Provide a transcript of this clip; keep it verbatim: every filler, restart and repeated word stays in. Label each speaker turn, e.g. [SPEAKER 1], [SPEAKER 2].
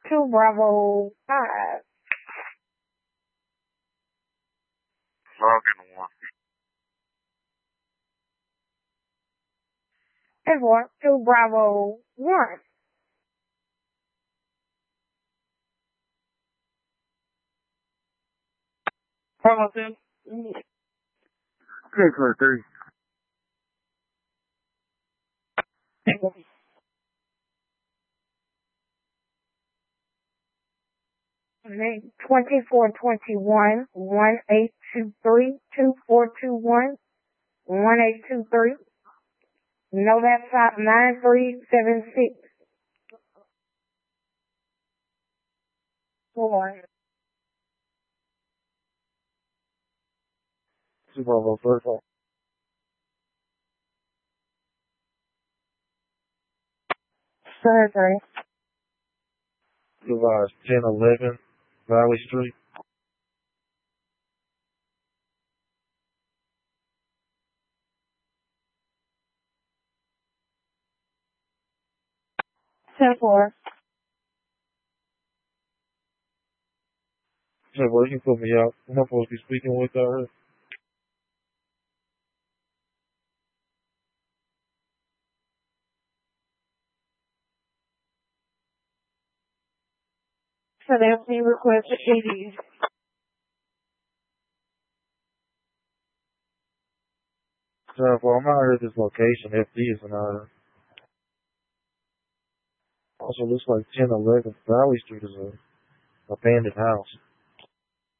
[SPEAKER 1] two Bravo five.
[SPEAKER 2] Logan one.
[SPEAKER 1] ten four, two Bravo one.
[SPEAKER 3] Bravo two.
[SPEAKER 2] Six four three.
[SPEAKER 1] twenty-four twenty-one, one eight two three, two four two one, one eight two three. No, that's five nine three seven six. Four.
[SPEAKER 2] Two Bravo thirty-four.
[SPEAKER 1] Surgery.
[SPEAKER 2] Supervise ten eleven Valley Street.
[SPEAKER 1] ten four.
[SPEAKER 2] Hey, well, you can put me out. I'm not supposed to be speaking with her.
[SPEAKER 1] So that's me requested P D.
[SPEAKER 2] So, well, I'm not here at this location. F D is not here. Also looks like ten eleven Valley Street is a abandoned house.